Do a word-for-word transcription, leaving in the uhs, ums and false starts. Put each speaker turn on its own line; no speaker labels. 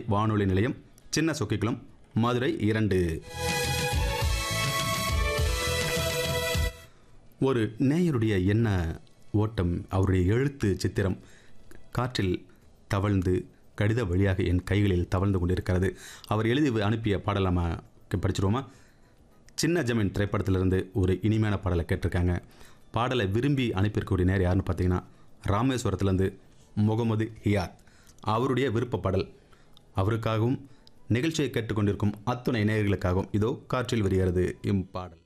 வானொலி நிலையம், சின்ன சொக்கிக்குளம், மதுரை இரண்டு. ஒரு நேயருடைய எண்ண ஓட்டம், அவருடைய எழுத்து சித்திரம் காற்றில் தவழ்ந்து கடித வழியாக என் கைகளில் தவழ்ந்து கொண்டிருக்கிறது. அவர் எழுதி அனுப்பிய பாடல் நம்ம படிச்சிருவோமா? சின்ன ஜமீன் திரைப்படத்திலிருந்து ஒரு இனிமையான பாடலை கேட்டிருக்காங்க. பாடலை விரும்பி அனுப்பியிருக்கக்கூடிய நேரம் யாருன்னு பார்த்தீங்கன்னா, ராமேஸ்வரத்துலேருந்து முகமது ஹியாத். அவருடைய விருப்ப பாடல். அவருக்காகவும் நிகழ்ச்சியை கேட்டுக்கொண்டிருக்கும் அத்துணை நேயர்களுக்காகவும் இதோ காற்றில் வருகிறது இப்பாடல்.